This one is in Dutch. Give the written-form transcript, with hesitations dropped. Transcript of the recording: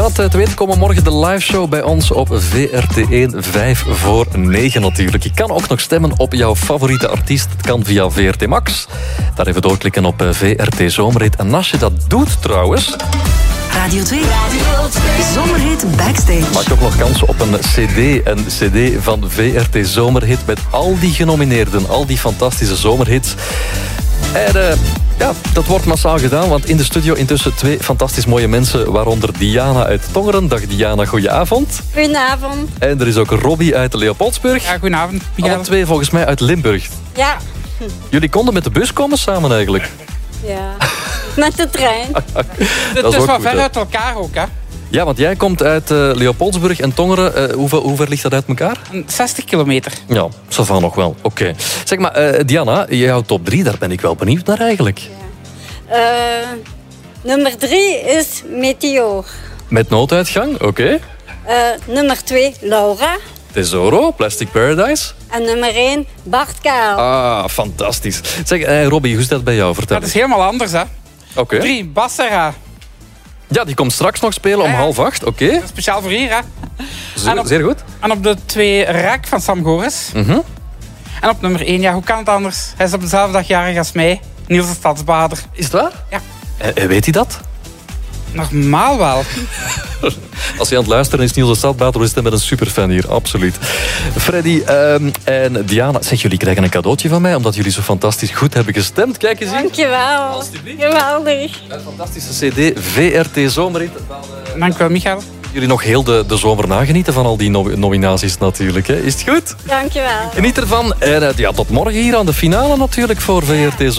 Te weten komen morgen de liveshow bij ons op VRT1 5:45 natuurlijk. Je kan ook nog stemmen op jouw favoriete artiest. Het kan via VRT Max. Daar even doorklikken op VRT Zomerhit. En als je dat doet trouwens... Radio 2. Zomerhit Backstage. Maak je ook nog kans op een cd van VRT Zomerhit met al die genomineerden, al die fantastische zomerhits. En ja, dat wordt massaal gedaan, want in de studio intussen 2 fantastisch mooie mensen, waaronder Diana uit Tongeren. Dag Diana, goedenavond. Goedenavond. En er is ook Robbie uit Leopoldsburg. Ja, goedenavond. Alle 2 volgens mij uit Limburg. Ja. Jullie konden met de bus komen samen eigenlijk. Ja. Met de trein. Het is wel goed, ver hè? uit elkaar ook, hè? Ja, want jij komt uit Leopoldsburg en Tongeren. Hoe ver ligt dat uit elkaar? 60 kilometer. Ja, ça va nog wel. Oké. Zeg maar, Diana, jouw top 3, daar ben ik wel benieuwd naar eigenlijk. Nummer 3 is Meteor. Met nooduitgang, oké. Nummer 2 Laura. Tesoro, Plastic Paradise. En nummer 1 Bart Kaal. Ah, fantastisch. Zeg, Robbie, hoe is dat bij jou? Vertel Dat is eens. helemaal anders, hè? Oké. 3, Bassera. Ja, die komt straks nog spelen om 7:30. Oké. Speciaal voor hier, hè? Zeer goed. En op de 2 Raak van Sam Goris. En op nummer 1, ja, hoe kan het anders? Hij is op dezelfde dag jarig als mij. Niels de Stadsbader. Is het waar? Ja. Weet hij dat? Normaal wel. Als hij aan het luisteren is, Niels de Stadbader, is hij met een superfan hier, absoluut. Freddy en Diana, zeg, jullie krijgen een cadeautje van mij, omdat jullie zo fantastisch goed hebben gestemd. Kijk eens hier. Dankjewel. Alsjeblieft. Geweldig. Een fantastische cd, VRT Zomerhit. Dank u wel, Michael. Jullie nog heel de zomer nagenieten van al die nominaties natuurlijk. Hè? Is het goed? Dankjewel. Geniet ervan. En ja, tot morgen hier aan de finale natuurlijk voor VRT Zomerhit.